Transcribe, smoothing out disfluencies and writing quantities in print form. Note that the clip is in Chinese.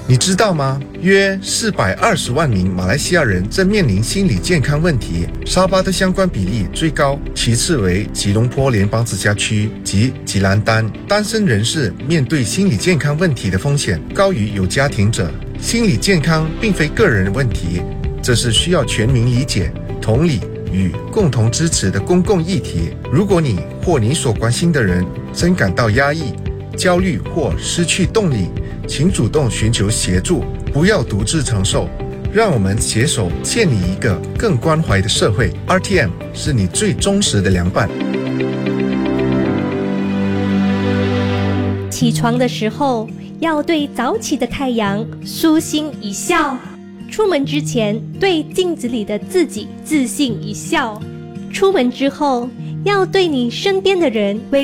你知道吗？约420万名马来西亚人正面临心理健康问题，沙巴的相关比例最高，其次为吉隆坡联邦直辖区及吉兰丹。单身人士面对心理健康问题的风险高于有家庭者。心理健康并非个人问题，这是需要全民理解、同理与共同支持的公共议题。如果你或你所关心的人真感到压抑、焦虑或失去动力，请主动寻求协助，不要独自承受。让我们携手建立一个更关怀的社会。RTM 是你最忠实的良伴。 起床的时候要对早起的太阳舒心一笑，出门之前对镜子里的自己自信一笑，出门之后要对你身边的人微